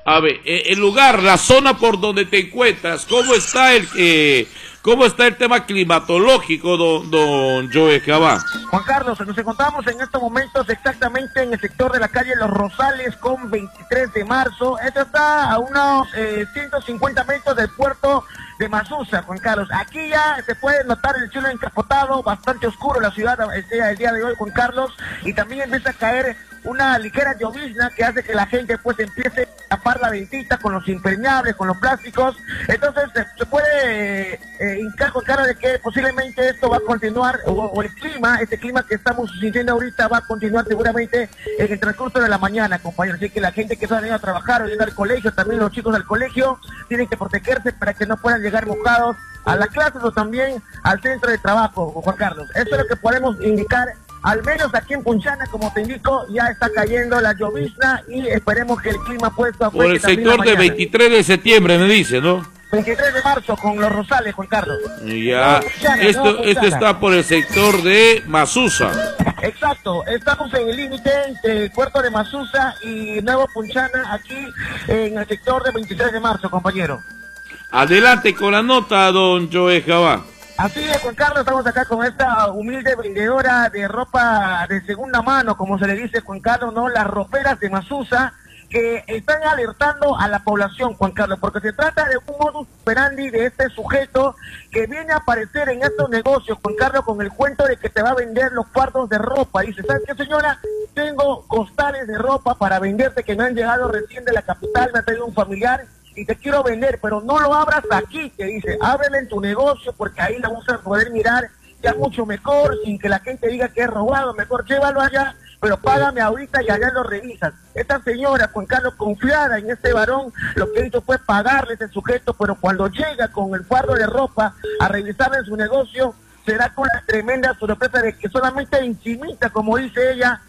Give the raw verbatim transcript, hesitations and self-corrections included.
A ver, eh, el lugar, la zona por donde te encuentras, ¿cómo está el eh, cómo está el tema climatológico, don, don Joe Cabá? Juan Carlos, nos encontramos en estos momentos exactamente en el sector de la calle Los Rosales con veintitrés de marzo. Esto está a unos eh, ciento cincuenta metros del puerto de Masusa, Juan Carlos. Aquí ya se puede notar el cielo encapotado, bastante oscuro la ciudad el día, el día de hoy, Juan Carlos, y también empieza a caer una ligera llovizna que hace que la gente pues empiece a tapar la ventita con los impermeables, con los plásticos. Entonces se, se puede eh, hincar con cara de que posiblemente esto va a continuar, o, o el clima, este clima que estamos sintiendo ahorita va a continuar seguramente en el transcurso de la mañana, compañeros. Así que la gente que está veniendo a trabajar o yendo al colegio, también los chicos del colegio, tienen que protegerse para que no puedan llegar mojados a las clases o también al centro de trabajo, Juan Carlos. Eso es lo que podemos indicar. Al menos aquí en Punchana, como te indico, ya está cayendo la llovizna y esperemos que el clima puesto por el sector de veintitrés de septiembre, me dice, ¿no? veintitrés de marzo con Los Rosales, Juan Carlos. Ya, no, Punchana, esto, no, esto está por el sector de Masusa. Exacto, estamos en el límite entre el puerto de Masusa y Nuevo Punchana, aquí en el sector de veintitrés de marzo, compañero. Adelante con la nota, don Joe Cabá. Así es, Juan Carlos, estamos acá con esta humilde vendedora de ropa de segunda mano, como se le dice, Juan Carlos, ¿no? Las roperas de Masusa, que están alertando a la población, Juan Carlos, porque se trata de un modus operandi de este sujeto que viene a aparecer en estos negocios, Juan Carlos, con el cuento de que te va a vender los cuartos de ropa. Dice, ¿sabes qué, señora? Tengo costales de ropa para venderte que me han llegado recién de la capital, me ha traído un familiar y te quiero vender, pero no lo abras aquí, te dice, ábrele en tu negocio porque ahí la vas a poder mirar ya mucho mejor, sin que la gente diga que es robado, mejor llévalo allá, pero págame ahorita y allá lo revisas. Esta señora, Juan Carlos, confiada en este varón, lo que hizo fue pagarle a ese sujeto, pero cuando llega con el fardo de ropa a revisar en su negocio, será con la tremenda sorpresa de que solamente encimita, como dice ella,